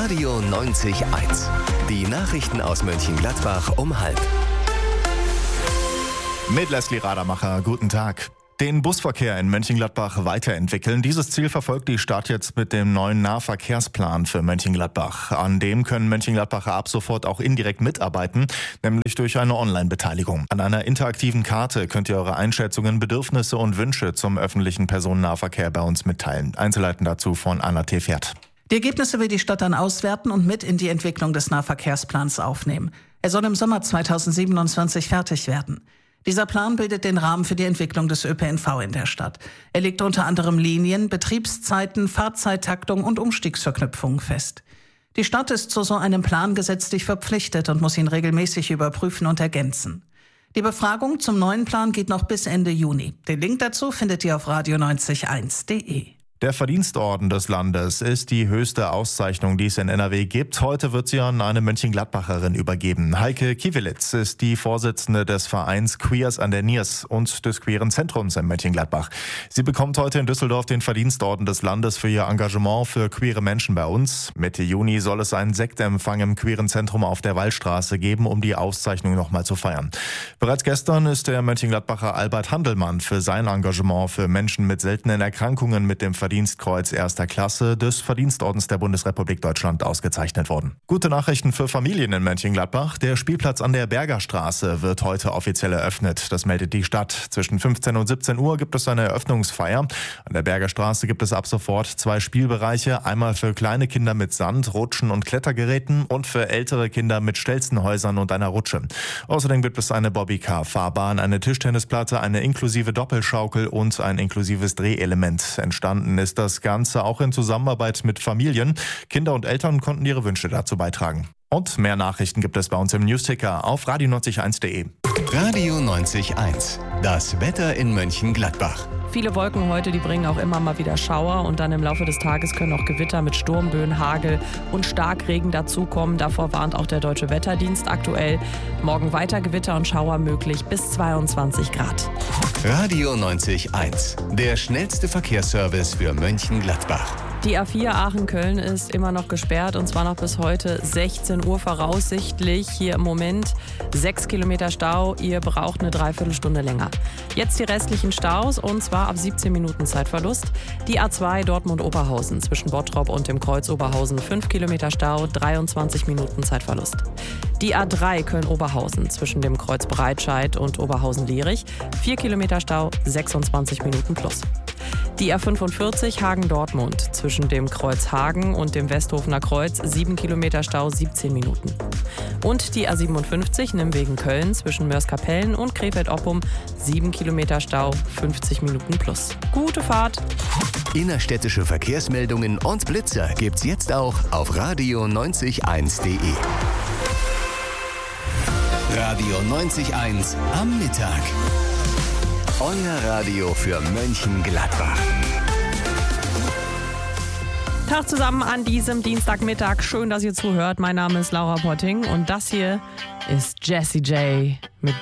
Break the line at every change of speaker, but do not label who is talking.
Radio 90.1. Die Nachrichten aus Mönchengladbach um 12:30.
Mit Leslie Radermacher, guten Tag. Den Busverkehr in Mönchengladbach weiterentwickeln. Dieses Ziel verfolgt die Stadt jetzt mit dem neuen Nahverkehrsplan für Mönchengladbach. An dem können Mönchengladbacher ab sofort auch indirekt mitarbeiten, nämlich durch eine Online-Beteiligung. An einer interaktiven Karte könnt ihr eure Einschätzungen, Bedürfnisse und Wünsche zum öffentlichen Personennahverkehr bei uns mitteilen. Einzelheiten dazu von Anna T. Pferd.
Die Ergebnisse will die Stadt dann auswerten und mit in die Entwicklung des Nahverkehrsplans aufnehmen. Er soll im Sommer 2027 fertig werden. Dieser Plan bildet den Rahmen für die Entwicklung des ÖPNV in der Stadt. Er legt unter anderem Linien, Betriebszeiten, Fahrzeittaktung und Umstiegsverknüpfungen fest. Die Stadt ist zu so einem Plan gesetzlich verpflichtet und muss ihn regelmäßig überprüfen und ergänzen. Die Befragung zum neuen Plan geht noch bis Ende Juni. Den Link dazu findet ihr auf radio901.de.
Der Verdienstorden des Landes ist die höchste Auszeichnung, die es in NRW gibt. Heute wird sie an eine Mönchengladbacherin übergeben. Heike Kiewelitz ist die Vorsitzende des Vereins Queers an der Niers und des Queeren Zentrums in Mönchengladbach. Sie bekommt heute in Düsseldorf den Verdienstorden des Landes für ihr Engagement für queere Menschen bei uns. Mitte Juni soll es einen Sektempfang im Queeren Zentrum auf der Wallstraße geben, um die Auszeichnung nochmal zu feiern. Bereits gestern ist der Mönchengladbacher Albert Handelmann für sein Engagement für Menschen mit seltenen Erkrankungen mit dem Verdienstkreuz erster Klasse des Verdienstordens der Bundesrepublik Deutschland ausgezeichnet worden. Gute Nachrichten für Familien in Mönchengladbach. Der Spielplatz an der Bergerstraße wird heute offiziell eröffnet. Das meldet die Stadt. Zwischen 15 und 17 Uhr gibt es eine Eröffnungsfeier. An der Bergerstraße gibt es ab sofort 2 Spielbereiche. Einmal für kleine Kinder mit Sand, Rutschen und Klettergeräten und für ältere Kinder mit Stelzenhäusern und einer Rutsche. Außerdem gibt es eine Bobbycar-Fahrbahn, eine Tischtennisplatte, eine inklusive Doppelschaukel und ein inklusives Drehelement. Entstanden ist das Ganze auch in Zusammenarbeit mit Familien. Kinder und Eltern konnten ihre Wünsche dazu beitragen. Und mehr Nachrichten gibt es bei uns im Newsticker auf radio90.1.de.
Radio 90.1. Das Wetter in Mönchengladbach.
Viele Wolken heute, die bringen auch immer mal wieder Schauer und dann im Laufe des Tages können auch Gewitter mit Sturmböen, Hagel und Starkregen dazukommen. Davor warnt auch der Deutsche Wetterdienst aktuell. Morgen weiter Gewitter und Schauer möglich bis 22 Grad.
Radio 90.1. Der schnellste Verkehrsservice für Mönchengladbach.
Die A4 Aachen-Köln ist immer noch gesperrt und zwar noch bis heute 16 Uhr voraussichtlich. Hier im Moment 6 Kilometer Stau. Ihr braucht eine Dreiviertelstunde länger. Jetzt die restlichen Staus und zwar ab 17 Minuten Zeitverlust. Die A2 Dortmund-Oberhausen zwischen Bottrop und dem Kreuz Oberhausen 5 Kilometer Stau, 23 Minuten Zeitverlust. Die A3 Köln-Oberhausen zwischen dem Kreuz Breitscheid und Oberhausen-Lierich 4 Kilometer Stau, 26 Minuten plus. Die A45 Hagen-Dortmund zwischen dem Kreuz Hagen und dem Westhofener Kreuz 7 Kilometer Stau, 17 Minuten. Und die A57 Nimwegen-Köln zwischen Mörs-Kapellen und Krefeld-Oppum 7 Kilometer Stau, 50 Minuten plus. Gute Fahrt!
Innerstädtische Verkehrsmeldungen und Blitzer gibt's jetzt auch auf radio90.1.de. Radio 90.1 am Mittag. Euer Radio für Mönchengladbach.
Tag zusammen an diesem Dienstagmittag. Schön, dass ihr zuhört. Mein Name ist Laura Potting und das hier ist Jessie J.